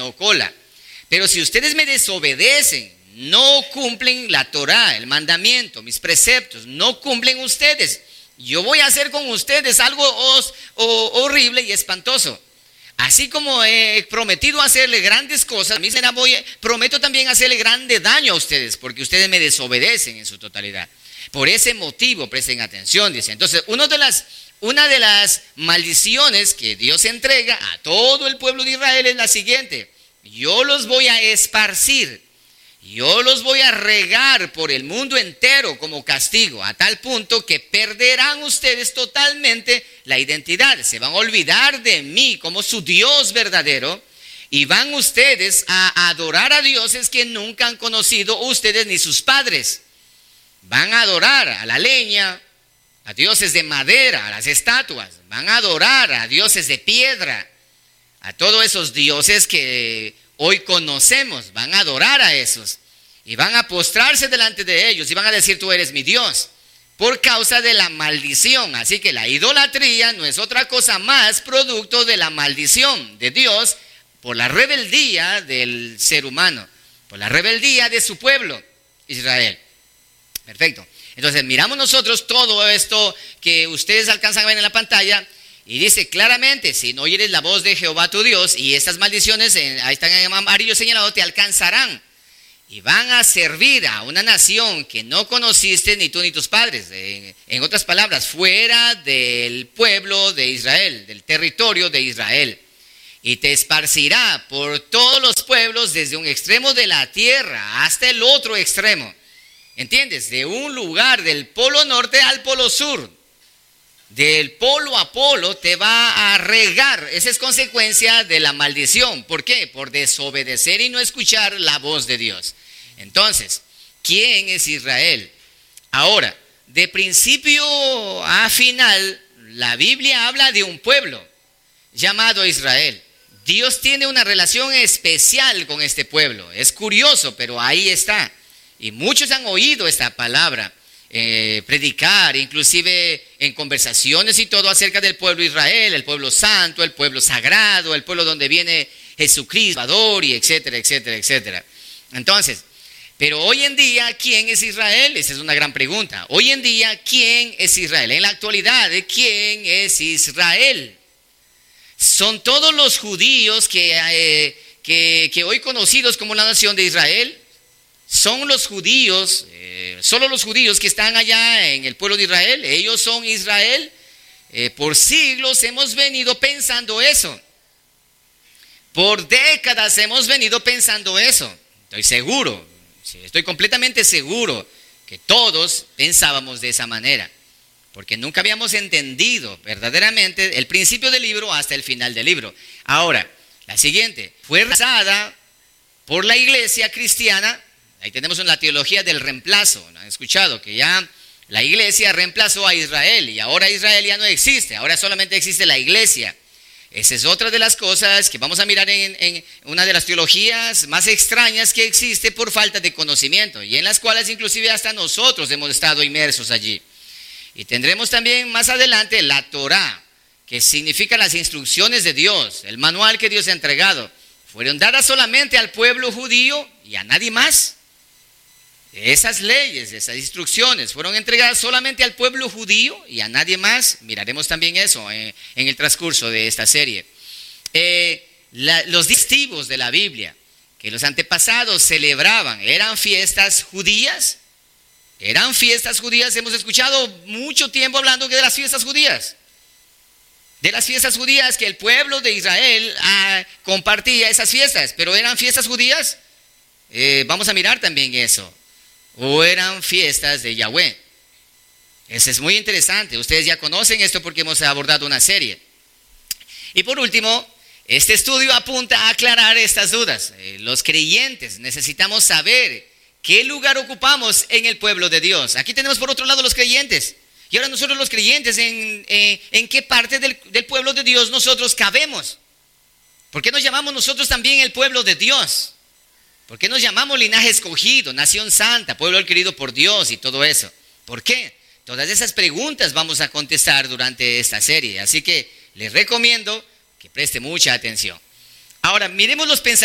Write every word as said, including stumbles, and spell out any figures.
no cola. Pero si ustedes me desobedecen, no cumplen la Torá, el mandamiento, mis preceptos, no cumplen ustedes, yo voy a hacer con ustedes algo os, o, horrible y espantoso. Así como he prometido hacerle grandes cosas, a mí será voy, prometo también hacerle grande daño a ustedes, porque ustedes me desobedecen en su totalidad. Por ese motivo, presten atención, dice. Entonces, uno de las, una de las maldiciones que Dios entrega a todo el pueblo de Israel es la siguiente: yo los voy a esparcir. Yo los voy a regar por el mundo entero como castigo, a tal punto que perderán ustedes totalmente la identidad. Se van a olvidar de mí como su Dios verdadero y van ustedes a adorar a dioses que nunca han conocido ustedes ni sus padres. Van a adorar a la leña, a dioses de madera, a las estatuas. Van a adorar a dioses de piedra, a todos esos dioses que hoy conocemos. Van a adorar a esos y van a postrarse delante de ellos y van a decir: tú eres mi Dios, por causa de la maldición. Así que la idolatría no es otra cosa más producto de la maldición de Dios por la rebeldía del ser humano, por la rebeldía de su pueblo, Israel. Perfecto. Entonces miramos nosotros todo esto que ustedes alcanzan a ver en la pantalla. Y dice claramente: si no oyeres la voz de Jehová tu Dios, y estas maldiciones, ahí están en amarillo señalado, te alcanzarán. Y van a servir a una nación que no conociste ni tú ni tus padres. En, en otras palabras, fuera del pueblo de Israel, del territorio de Israel. Y te esparcirá por todos los pueblos desde un extremo de la tierra hasta el otro extremo. ¿Entiendes? De un lugar del polo norte al polo sur. Del polo a polo te va a regar. Esa es consecuencia de la maldición. ¿Por qué? Por desobedecer y no escuchar la voz de Dios. Entonces, ¿quién es Israel? Ahora, de principio a final, la Biblia habla de un pueblo llamado Israel. Dios tiene una relación especial con este pueblo. Es curioso, pero ahí está. Y muchos han oído esta palabra. Eh, predicar, inclusive en conversaciones y todo acerca del pueblo de Israel, el pueblo santo, el pueblo sagrado, el pueblo donde viene Jesucristo, Salvador, y etcétera, etcétera, etcétera. Entonces, pero hoy en día, ¿quién es Israel? Esa es una gran pregunta. Hoy en día, ¿quién es Israel? En la actualidad, ¿quién es Israel? ¿Son todos los judíos que, eh, que, que hoy conocidos como la nación de Israel? ¿Son los judíos, eh, solo los judíos que están allá en el pueblo de Israel? ¿Ellos son Israel? Eh, por siglos hemos venido pensando eso. Por décadas hemos venido pensando eso. Estoy seguro, sí, estoy completamente seguro que todos pensábamos de esa manera. Porque nunca habíamos entendido verdaderamente el principio del libro hasta el final del libro. Ahora, la siguiente, fue rechazada por la iglesia cristiana. Ahí tenemos la teología del reemplazo. ¿No han escuchado? Que ya la iglesia reemplazó a Israel y ahora Israel ya no existe, ahora solamente existe la iglesia. Esa es otra de las cosas que vamos a mirar en, en una de las teologías más extrañas que existe por falta de conocimiento y en las cuales inclusive hasta nosotros hemos estado inmersos allí. Y tendremos también más adelante la Torá, que significa las instrucciones de Dios, el manual que Dios ha entregado. Fueron dadas solamente al pueblo judío y a nadie más. Esas leyes, esas instrucciones fueron entregadas solamente al pueblo judío y a nadie más. Miraremos también eso en, en el transcurso de esta serie. Eh, la, los festivos de la Biblia que los antepasados celebraban, ¿eran fiestas judías? ¿Eran fiestas judías? Hemos escuchado mucho tiempo hablando de las fiestas judías. De las fiestas judías, que el pueblo de Israel ah, compartía esas fiestas, pero ¿eran fiestas judías? Eh, vamos a mirar también eso. ¿O eran fiestas de Yahweh? Eso es muy interesante. Ustedes ya conocen esto porque hemos abordado una serie. Y por último, este estudio apunta a aclarar estas dudas. Eh, los creyentes necesitamos saber qué lugar ocupamos en el pueblo de Dios. Aquí tenemos por otro lado los creyentes. Y ahora nosotros los creyentes, ¿en, eh, en qué parte del, del pueblo de Dios nosotros cabemos? ¿Por qué nos llamamos nosotros también el pueblo de Dios? ¿Por qué nos llamamos linaje escogido, nación santa, pueblo adquirido por Dios y todo eso? ¿Por qué? Todas esas preguntas vamos a contestar durante esta serie. Así que les recomiendo que preste mucha atención. Ahora, miremos los pensamientos.